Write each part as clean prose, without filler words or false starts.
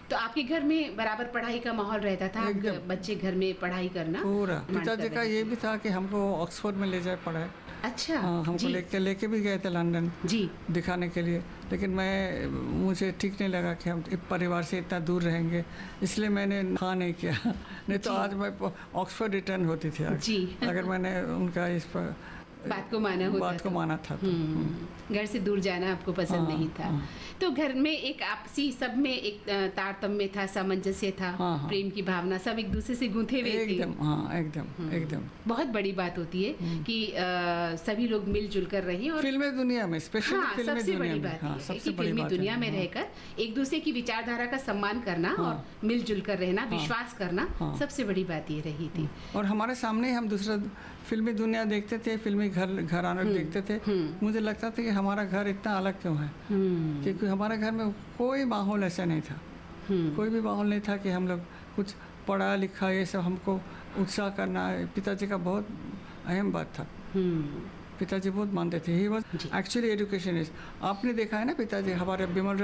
तो आपके घर में बराबर पढ़ाई का माहौल रहता था? बच्चे घर में पढ़ाई करना पूरा। पिताजी का ये भी था कि हमको ऑक्सफोर्ड में ले जाए पढ़ाए। अच्छा। हाँ, हमको लेके भी गए थे लंदन जी दिखाने के लिए, लेकिन मुझे ठीक नहीं लगा कि हम परिवार से इतना दूर रहेंगे, इसलिए मैंने हाँ नहीं किया। नहीं तो आज मैं ऑक्सफोर्ड रिटर्न होती थी जी। अगर मैंने उनका इस पर बात को माना था तो। घर से दूर जाना आपको पसंद नहीं था। तो घर में एक आपसी सब में एक तारतम्य था, सामंजस्य था, प्रेम की भावना, सब एक दूसरे से गूंथे हुए थे। एकदम बहुत बड़ी बात होती है कि सभी लोग मिलजुल कर रहे और फिल्मी दुनिया में स्पेशली सबसे बड़ी बात है कि फिल्मी दुनिया में रहकर एक दूसरे की विचारधारा का सम्मान करना और मिलजुल कर रहना, विश्वास करना, सबसे बड़ी बात ये रही थी। और हमारे सामने हम दूसरा फिल्मी दुनिया देखते थे, फिल्मी घराना देखते थे। मुझे लगता था कि हमारा घर इतना अलग क्यों है, क्योंकि हमारे घर में कोई माहौल ऐसा नहीं था। कोई भी माहौल नहीं था कि हम लोग कुछ पढ़ा लिखा ये सब हमको उत्साह करना। पिताजी का बहुत अहम बात था। पिताजी बहुत मानते थे। He was actually educationist. आपने देखा है ना पिताजी हमारे बिमल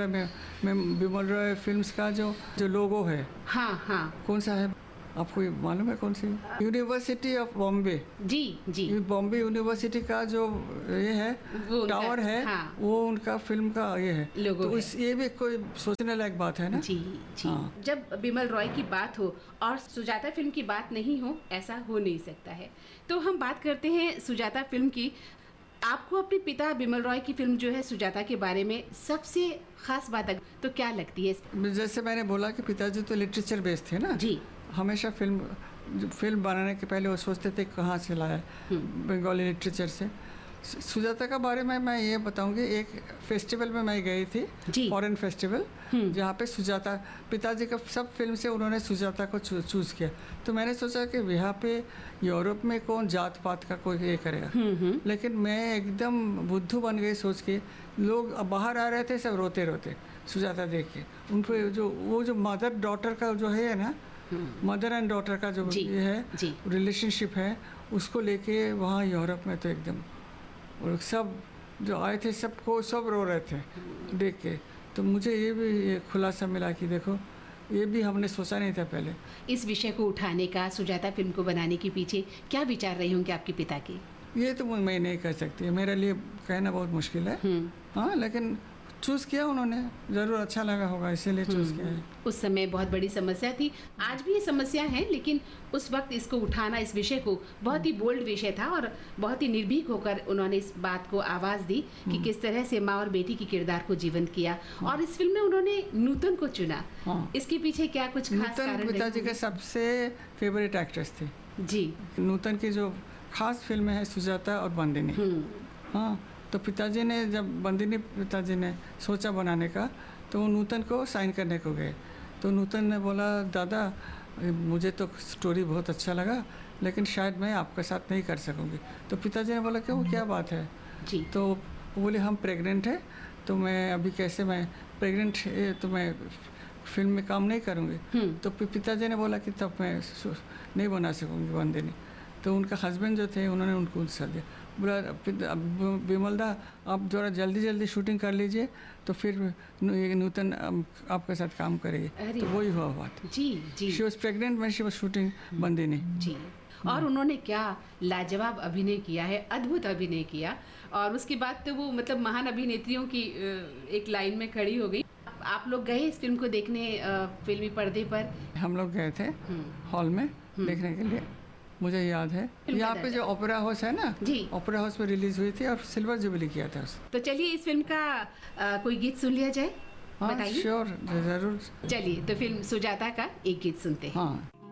रॉय फिल्म्स का जो लोगो है, कौन सा है आपको मालूम है? कौन सी? University of Bombay. Ji Bombay university का जो ये है टावर है, वो उनका फिल्म का ये है। तो ये भी कोई सोचने लायक बात है ना। जी। जब बिमल रॉय की बात हो और सुजाता फिल्म की बात नहीं हो, ऐसा हो नहीं सकता है। तो हम बात करते हैं सुजाता फिल्म की। आपको अपने पिता बिमल रॉय की फिल्म जो है सुजाता के बारे में सबसे खास बात तो क्या लगती है? जैसे मैंने बोला कि पिताजी तो लिटरेचर बेस्ड थे ना जी। हमेशा फिल्म बनाने के पहले वो सोचते थे कहाँ से लाया, बंगाली लिटरेचर से। सुजाता का बारे में मैं ये बताऊंगी, एक फेस्टिवल में मैं गई थी, फॉरेन फेस्टिवल, जहाँ पे सुजाता, पिताजी का सब फिल्म से उन्होंने सुजाता को चूज़ किया। तो मैंने सोचा कि यहाँ पे यूरोप में कौन जात पात का कोई ये करेगा, लेकिन मैं एकदम बुद्धू बन गई सोच के। लोग बाहर आ रहे थे सब रोते रोते सुजाता देख के। उनको वो जो मदर डॉटर का जो है ना, मदर एंड डॉटर का जो ये है रिलेशनशिप है, उसको लेके वहाँ यूरोप में तो एकदम, और सब जो आए थे सब रो रहे थे देख के। तो मुझे ये खुलासा मिला कि देखो ये भी हमने सोचा नहीं था पहले। इस विषय को उठाने का, सुजाता फिल्म को बनाने के पीछे क्या विचार रहे होंगे आपके पिता के? ये तो मैं नहीं कह सकती, मेरे लिए कहना बहुत मुश्किल है। हाँ, लेकिन चूज़ किया उन्होंने, ज़रूर अच्छा लगा होगा इसीलिए चूज़ किया है। उस समय बहुत बड़ी समस्या थी, आज भी ये समस्या है, लेकिन उस वक्त इसको उठाना, इस विषय को, बहुत ही बोल्ड विषय था और बहुत ही निर्भीक होकर उन्होंने इस बात को आवाज़ दी कि किस तरह से माँ और बेटी की किरदार को जीवंत किया। और इस फिल्म में उन्होंने नूतन को चुना। इसके पीछे क्या कुछ खास कारण? नूतन पिताजी के सबसे फेवरेट एक्ट्रेस थी जी। नूतन की जो खास फिल्में हैं सुजाता और बंदिनी। हाँ, तो पिताजी ने जब बंदिनी पिताजी ने सोचा बनाने का, तो वो नूतन को साइन करने को गए। तो नूतन ने बोला, दादा मुझे तो स्टोरी बहुत अच्छा लगा, लेकिन शायद मैं आपके साथ नहीं कर सकूँगी। तो पिताजी ने बोला कि वो क्या बात है जी। तो वो बोले हम प्रेग्नेंट है, तो मैं अभी कैसे, मैं प्रेग्नेंट है तो मैं फिल्म में काम नहीं करूँगी। तो पिताजी ने बोला कि तब मैं नहीं बना सकूँगी बंदिनी। तो उनका हस्बैंड जो थे उन्होंने उनको उत्साह दिया, बोला बिमल दा आप जरा जल्दी शूटिंग कर लीजिए, तो फिर ये नूतन आपके साथ काम करेगी। तो वही हुआ बात जी। She was pregnant when she was shooting Bandini जी। और उन्होंने क्या लाजवाब अभिनय किया है, अद्भुत अभिनय किया। और उसके बाद तो वो मतलब महान अभिनेत्रियों की एक लाइन में खड़ी हो गई। आप लोग गए इस फिल्म को देखने फिल्मी पर्दे पर? हम लोग गए थे हॉल में देखने के लिए, मुझे याद है। यहाँ पे जो ओपेरा हाउस है ना जी, ओपेरा हाउस में रिलीज हुई थी और सिल्वर जुबली किया था उस। तो चलिए इस फिल्म का कोई गीत सुन लिया जाए। हाँ, श्योर, जरूर। चलिए तो फिल्म सुजाता का एक गीत सुनते हैं। हाँ।